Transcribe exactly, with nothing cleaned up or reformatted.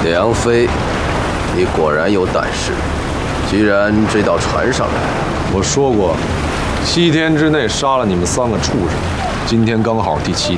梁飞，你果然有胆识。既然追到船上来， 我说过，七天之内杀了你们三个畜生。今天刚好第七